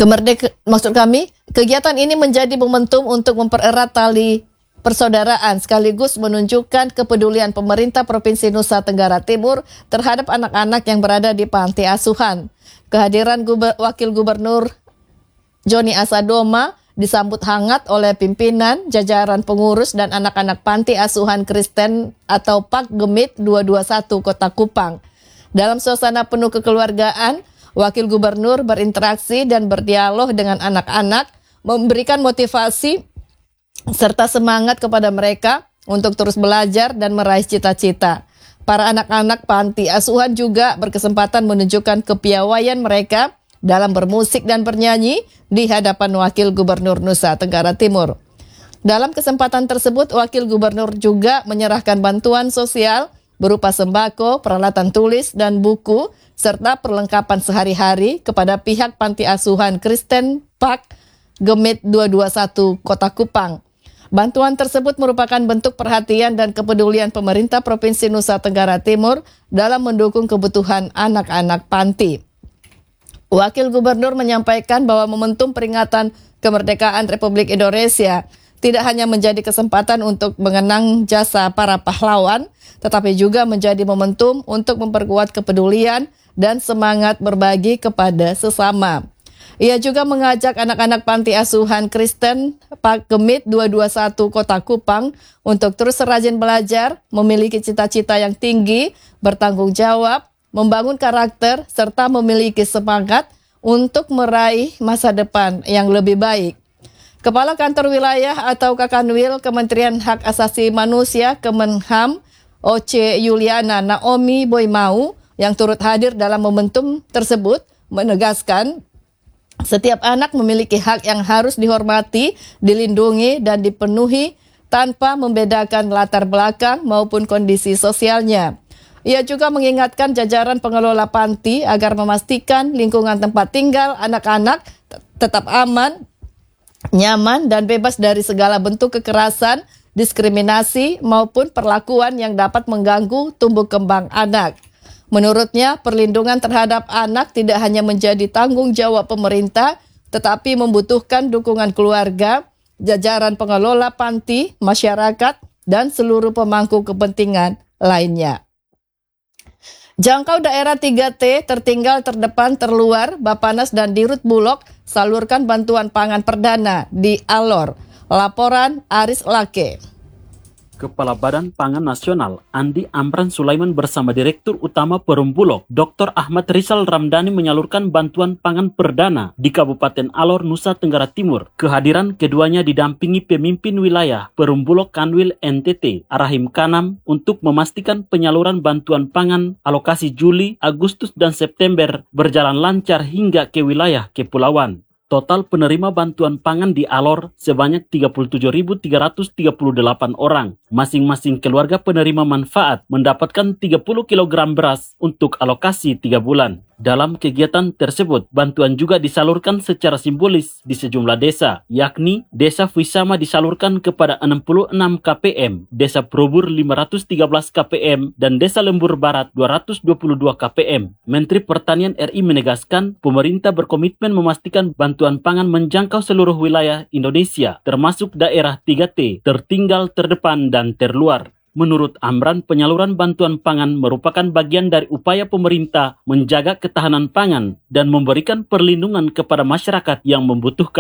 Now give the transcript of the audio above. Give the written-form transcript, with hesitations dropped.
Maksud kami, kegiatan ini menjadi momentum untuk mempererat tali persaudaraan sekaligus menunjukkan kepedulian pemerintah Provinsi Nusa Tenggara Timur terhadap anak-anak yang berada di panti asuhan. Kehadiran Wakil Gubernur Joni Asadoma disambut hangat oleh pimpinan, jajaran pengurus dan anak-anak panti asuhan Kristen atau Pak Gemit 221 Kota Kupang. Dalam suasana penuh kekeluargaan, Wakil Gubernur berinteraksi dan berdialog dengan anak-anak, memberikan motivasi serta semangat kepada mereka untuk terus belajar dan meraih cita-cita. Para anak-anak panti asuhan juga berkesempatan menunjukkan kepiawaian mereka dalam bermusik dan bernyanyi di hadapan Wakil Gubernur Nusa Tenggara Timur. Dalam kesempatan tersebut, Wakil Gubernur juga menyerahkan bantuan sosial berupa sembako, peralatan tulis, dan buku, serta perlengkapan sehari-hari kepada pihak panti asuhan Kristen Pak Gemit 221 Kota Kupang. Bantuan tersebut merupakan bentuk perhatian dan kepedulian pemerintah Provinsi Nusa Tenggara Timur dalam mendukung kebutuhan anak-anak panti. Wakil Gubernur menyampaikan bahwa momentum peringatan kemerdekaan Republik Indonesia tidak hanya menjadi kesempatan untuk mengenang jasa para pahlawan, tetapi juga menjadi momentum untuk memperkuat kepedulian dan semangat berbagi kepada sesama. Ia juga mengajak anak-anak panti asuhan Kristen Pak Gemit 221 Kota Kupang untuk terus rajin belajar, memiliki cita-cita yang tinggi, bertanggung jawab, membangun karakter, serta memiliki semangat untuk meraih masa depan yang lebih baik. Kepala Kantor Wilayah atau Kakanwil Kementerian Hak Asasi Manusia Kemenham Oce Yuliana Naomi Boymau yang turut hadir dalam momentum tersebut menegaskan setiap anak memiliki hak yang harus dihormati, dilindungi, dan dipenuhi tanpa membedakan latar belakang maupun kondisi sosialnya. Ia juga mengingatkan jajaran pengelola panti agar memastikan lingkungan tempat tinggal anak-anak tetap aman, nyaman, dan bebas dari segala bentuk kekerasan, diskriminasi, maupun perlakuan yang dapat mengganggu tumbuh kembang anak. Menurutnya, perlindungan terhadap anak tidak hanya menjadi tanggung jawab pemerintah, tetapi membutuhkan dukungan keluarga, jajaran pengelola panti, masyarakat, dan seluruh pemangku kepentingan lainnya. Jangkau daerah 3T tertinggal, terdepan, terluar, Bapanas dan Dirut Bulog salurkan bantuan pangan perdana di Alor. Laporan Aris Lake. Kepala Badan Pangan Nasional Andi Amran Sulaiman bersama Direktur Utama Perum Bulog Dr. Ahmad Rizal Ramdhani menyalurkan bantuan pangan perdana di Kabupaten Alor, Nusa Tenggara Timur. Kehadiran keduanya didampingi pemimpin wilayah Perum Bulog Kanwil NTT Arahim Kanam untuk memastikan penyaluran bantuan pangan alokasi Juli, Agustus, dan September berjalan lancar hingga ke wilayah kepulauan. Total penerima bantuan pangan di Alor sebanyak 37.338 orang. Masing-masing keluarga penerima manfaat mendapatkan 30 kg beras untuk alokasi 3 bulan. Dalam kegiatan tersebut, bantuan juga disalurkan secara simbolis di sejumlah desa, yakni Desa Fuisama disalurkan kepada 66 KPM, Desa Probur 513 KPM, dan Desa Lembur Barat 222 KPM. Menteri Pertanian RI menegaskan pemerintah berkomitmen memastikan bantuan pangan menjangkau seluruh wilayah Indonesia, termasuk daerah 3T, tertinggal, terdepan, dan terluar. Menurut Amran, penyaluran bantuan pangan merupakan bagian dari upaya pemerintah menjaga ketahanan pangan dan memberikan perlindungan kepada masyarakat yang membutuhkan.